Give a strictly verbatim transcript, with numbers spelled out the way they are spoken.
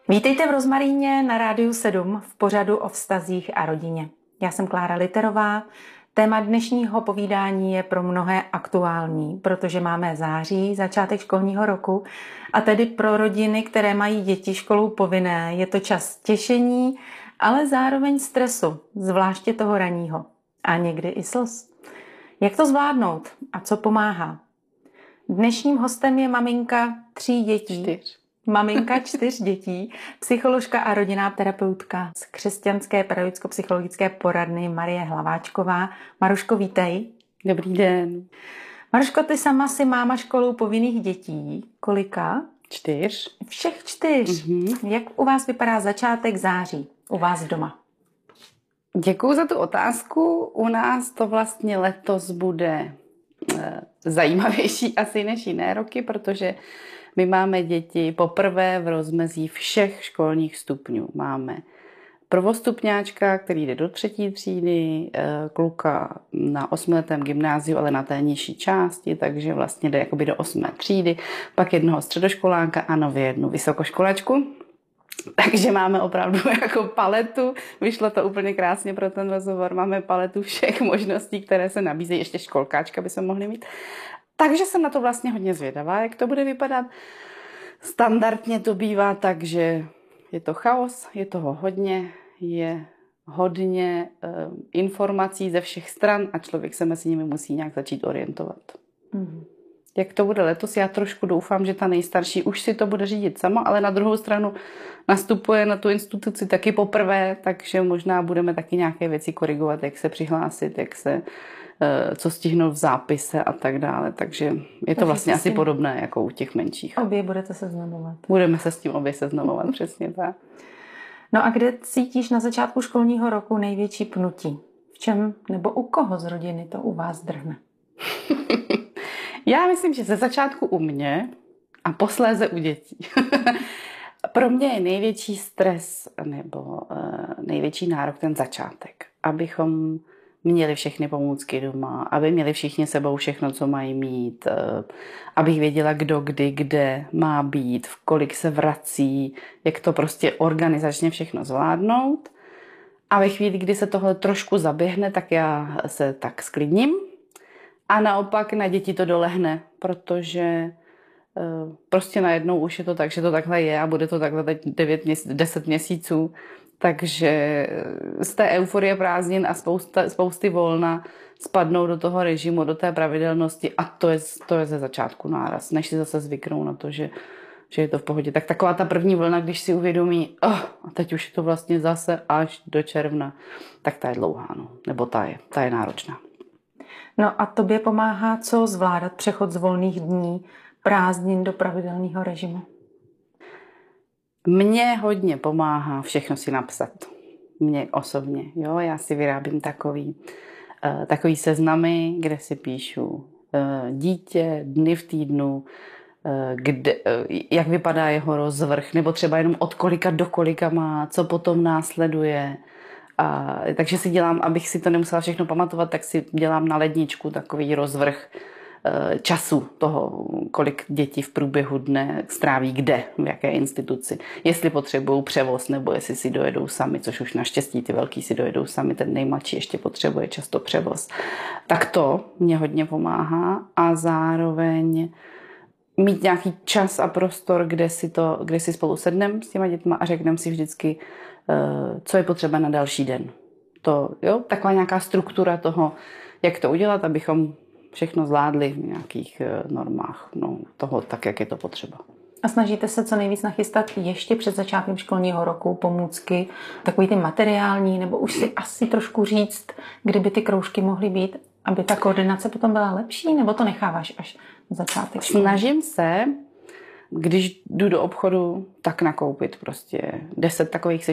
Vítejte v Rozmaríně na Rádiu sedm v pořadu o vztazích a rodině. Já jsem Klára Literová. Téma dnešního povídání je pro mnohé aktuální, protože máme září, začátek školního roku, a tedy pro rodiny, které mají děti školou povinné, je to čas těšení, ale zároveň stresu, zvláště toho raního a někdy i slz. Jak to zvládnout a co pomáhá? Dnešním hostem je maminka tří dětí. Čtyř. Maminka čtyř dětí, psycholožka a rodinná terapeutka z křesťanské pedagogicko-psychologické poradny Marie Hlaváčková. Maruško, vítej. Dobrý den. Maruško, ty sama si máma školou povinných dětí. Kolika? Čtyř. Všech čtyř. Mm-hmm. Jak u vás vypadá začátek září? U vás doma? Děkuju za tu otázku. U nás to vlastně letos bude e, zajímavější asi než jiné roky, protože my máme děti poprvé v rozmezí všech školních stupňů. Máme prvostupňáčka, který jde do třetí třídy, kluka na osmiletém gymnáziu, ale na té nižší části, takže vlastně jde jakoby do osmé třídy, pak jednoho středoškoláka a nově jednu vysokoškolačku. Takže máme opravdu jako paletu, vyšlo to úplně krásně pro ten rozhovor, máme paletu všech možností, které se nabízejí, ještě školkáčka by se mohli mít. Takže jsem na to vlastně hodně zvědavá, jak to bude vypadat. Standardně to bývá tak, že je to chaos, je toho hodně, je hodně e, informací ze všech stran a člověk se mezi nimi musí nějak začít orientovat. Mm. Jak to bude letos, já trošku doufám, že ta nejstarší už si to bude řídit sama, ale na druhou stranu nastupuje na tu instituci taky poprvé, takže možná budeme taky nějaké věci korigovat, jak se přihlásit, jak se co stihnout v zápise a tak dále. Takže je to vlastně asi podobné jako u těch menších. Obě budete seznamovat. Budeme se s tím obě seznamovat, přesně tak. No a kde cítíš na začátku školního roku největší pnutí? V čem nebo u koho z rodiny to u vás drhne? Já myslím, že ze začátku u mě a posléze u dětí. Pro mě je největší stres nebo uh, největší nárok ten začátek. Abychom měli všechny pomůcky doma, aby měli všichni sebou všechno, co mají mít, abych věděla, kdo, kdy, kde má být, v kolik se vrací, jak to prostě organizačně všechno zvládnout. A ve chvíli, kdy se tohle trošku zaběhne, tak já se tak sklidním. A naopak na děti to dolehne, protože prostě najednou už je to tak, že to takhle je a bude to takhle teď devět měsíc, deset měsíců. Takže z té euforie prázdnin a spousta, spousty volna spadnou do toho režimu, do té pravidelnosti a to je, to je ze začátku náraz, než si zase zvyknou na to, že, že je to v pohodě. Tak taková ta první vlna, když si uvědomí, oh, a teď už je to vlastně zase až do června, tak ta je dlouhá, no, nebo ta je, ta je náročná. No a tobě pomáhá co zvládat přechod z volných dní, prázdnin do pravidelného režimu? Mně hodně pomáhá všechno si napsat. Mně osobně. Jo? Já si vyrábím takový, uh, takový seznamy, kde si píšu uh, dítě, dny v týdnu, uh, kde, uh, jak vypadá jeho rozvrh, nebo třeba jenom od kolika do kolika má, co potom následuje. A, takže si dělám, abych si to nemusela všechno pamatovat, tak si dělám na ledničku takový rozvrh času toho, kolik dětí v průběhu dne stráví kde, v jaké instituci. Jestli potřebují převoz, nebo jestli si dojedou sami, což už naštěstí ty velký si dojedou sami, ten nejmladší ještě potřebuje často převoz. Tak to mě hodně pomáhá a zároveň mít nějaký čas a prostor, kde si, to, kde si spolu sedneme s těma dětma a řekneme si vždycky, co je potřeba na další den. To, jo, taková nějaká struktura toho, jak to udělat, abychom všechno zvládli v nějakých normách, no, toho tak, jak je to potřeba. A snažíte se co nejvíc nachystat ještě před začátkem školního roku pomůcky, takový ty materiální, nebo už si asi trošku říct, kdyby ty kroužky mohly být, aby ta koordinace potom byla lepší, nebo to necháváš až na začátek školy? Snažím se, když jdu do obchodu, tak nakoupit prostě deset takových